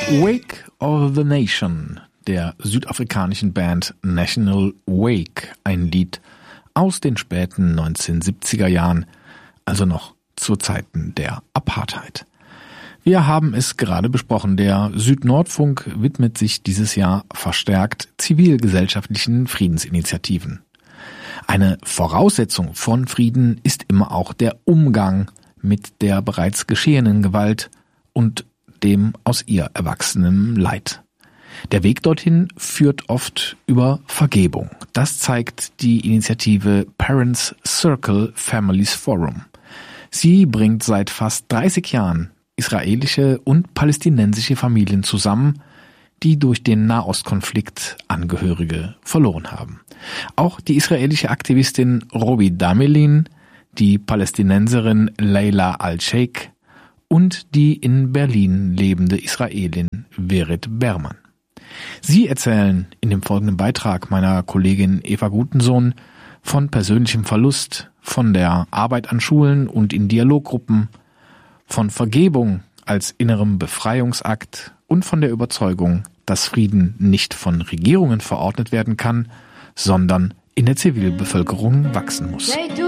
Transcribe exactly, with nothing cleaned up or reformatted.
Wake of the Nation der südafrikanischen Band National Wake, ein Lied aus den späten neunzehnhundertsiebziger Jahren, also noch zu Zeiten der Apartheid. Wir haben es gerade besprochen, der Süd-Nord-Funk widmet sich dieses Jahr verstärkt zivilgesellschaftlichen Friedensinitiativen. Eine Voraussetzung von Frieden ist immer auch der Umgang mit der bereits geschehenen Gewalt und dem aus ihr erwachsenen Leid. Der Weg dorthin führt oft über Vergebung. Das zeigt die Initiative Parents Circle Families Forum. Sie bringt seit fast dreißig Jahren israelische und palästinensische Familien zusammen, die durch den Nahostkonflikt Angehörige verloren haben. Auch die israelische Aktivistin Robi Damelin, die Palästinenserin Leila Al-Sheikh und die in Berlin lebende Israelin Verit Berman. Sie erzählen in dem folgenden Beitrag meiner Kollegin Eva Gutensohn von persönlichem Verlust, von der Arbeit an Schulen und in Dialoggruppen, von Vergebung als innerem Befreiungsakt und von der Überzeugung, dass Frieden nicht von Regierungen verordnet werden kann, sondern in der Zivilbevölkerung wachsen muss.